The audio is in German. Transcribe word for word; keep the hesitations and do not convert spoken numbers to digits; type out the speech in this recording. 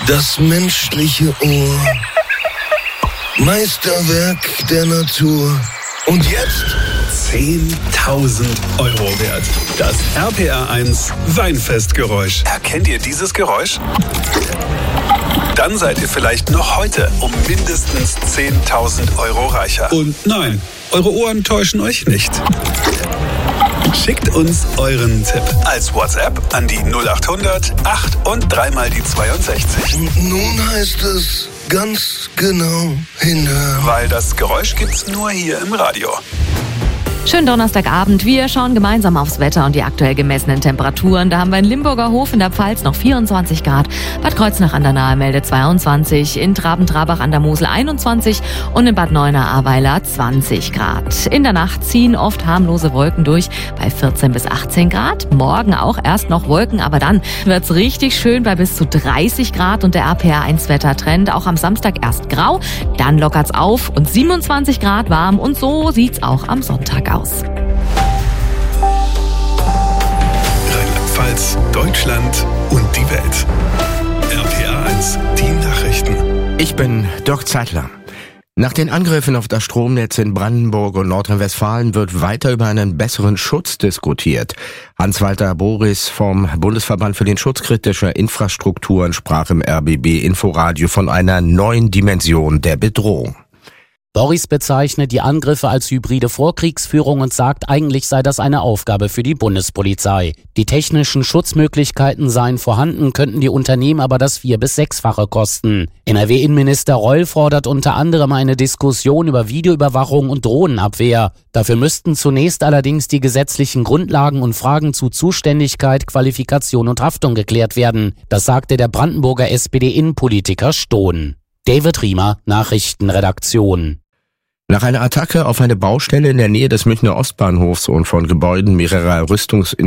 Das menschliche Ohr. Meisterwerk der Natur. Und jetzt zehntausend Euro wert. Das R P R eins Weinfestgeräusch. Erkennt ihr dieses Geräusch? Dann seid ihr vielleicht noch heute um mindestens zehntausend Euro reicher. Und nein, eure Ohren täuschen euch nicht. Schickt uns euren Tipp als WhatsApp an die null acht hundert acht und dreimal die zweiundsechzig. Und nun heißt es ganz genau hinhören. Weil das Geräusch gibt's nur hier im Radio. Schönen Donnerstagabend. Wir schauen gemeinsam aufs Wetter und die aktuell gemessenen Temperaturen. Da haben wir in Limburger Hof in der Pfalz noch vierundzwanzig Grad, Bad Kreuznach an der Nahe meldet zweiundzwanzig, in Traben-Trabach an der Mosel einundzwanzig und in Bad Neuenahr-Ahrweiler zwanzig Grad. In der Nacht ziehen oft harmlose Wolken durch bei vierzehn bis achtzehn Grad. Morgen auch erst noch Wolken, aber dann wird's richtig schön bei bis zu dreißig Grad und der R P R eins Wettertrend. Auch am Samstag erst grau, dann lockert's auf und siebenundzwanzig Grad warm und so sieht's auch am Sonntag aus. Rheinland-Pfalz, Deutschland und die Welt. R P R eins, die Nachrichten. Ich bin Dirk Zeitler. Nach den Angriffen auf das Stromnetz in Brandenburg und Nordrhein-Westfalen wird weiter über einen besseren Schutz diskutiert. Hans-Walter Boris vom Bundesverband für den Schutz kritischer Infrastrukturen sprach im R B B Inforadio von einer neuen Dimension der Bedrohung. Boris bezeichnet die Angriffe als hybride Vorkriegsführung und sagt, eigentlich sei das eine Aufgabe für die Bundespolizei. Die technischen Schutzmöglichkeiten seien vorhanden, könnten die Unternehmen aber das vier- bis sechsfache kosten. N R W-Innenminister Reul fordert unter anderem eine Diskussion über Videoüberwachung und Drohnenabwehr. Dafür müssten zunächst allerdings die gesetzlichen Grundlagen und Fragen zu Zuständigkeit, Qualifikation und Haftung geklärt werden. Das sagte der Brandenburger S P D-Innenpolitiker Stohn. David Riemer, Nachrichtenredaktion. Nach einer Attacke auf eine Baustelle in der Nähe des Münchner Ostbahnhofs und von Gebäuden mehrerer Rüstungs